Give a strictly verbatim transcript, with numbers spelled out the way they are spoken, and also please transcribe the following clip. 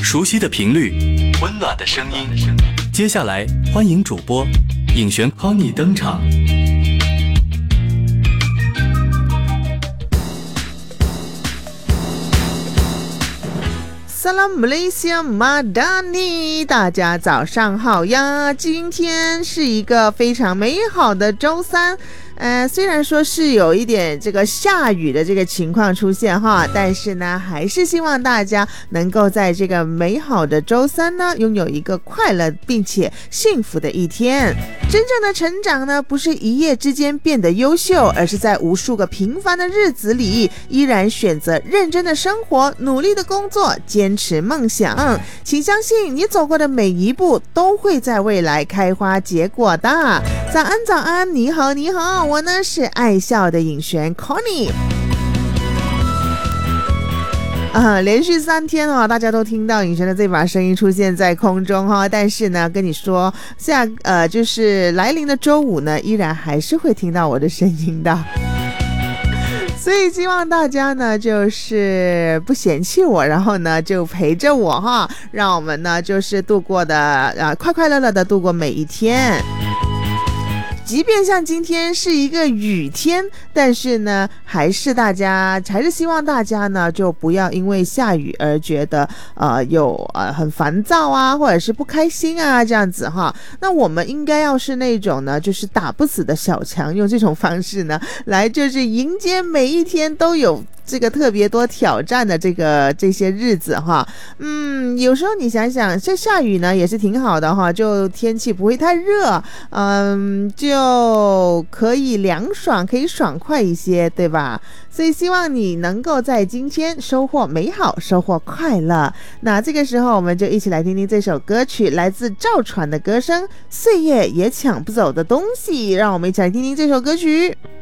熟悉的频率，温暖的声音。接下来欢迎主播尹璇 Connie 登场。 萨拉姆雷西亚马达尼，大家早上好呀！今天是一个非常美好的周三。呃，虽然说是有一点这个下雨的这个情况出现哈，但是呢，还是希望大家能够在这个美好的周三呢，拥有一个快乐并且幸福的一天。真正的成长呢，不是一夜之间变得优秀，而是在无数个平凡的日子里，依然选择认真的生活，努力的工作，坚持梦想。请相信，你走过的每一步都会在未来开花结果的。早安，早安，你好，你好。我呢是爱笑的尹璇 Connie 啊，连续三天哦，大家都听到尹璇的这把声音出现在空中哈、哦，但是呢，跟你说下呃就是来临的周五呢，依然还是会听到我的声音的。所以希望大家呢就是不嫌弃我，然后呢就陪着我哈，让我们呢就是度过的呃快快乐乐的度过每一天。即便像今天是一个雨天，但是呢还是大家还是希望大家呢就不要因为下雨而觉得呃有呃很烦躁啊，或者是不开心啊这样子哈。那我们应该要是那种呢就是打不死的小强，用这种方式呢来就是迎接每一天都有这个特别多挑战的这个这些日子哈。嗯，有时候你想想，这下雨呢也是挺好的哈，就天气不会太热，嗯，就可以凉爽，可以爽快一些，对吧？所以希望你能够在今天收获美好，收获快乐。那这个时候我们就一起来听听这首歌曲，来自赵传的歌声《岁月也抢不走的东西》，让我们一起来听听这首歌曲。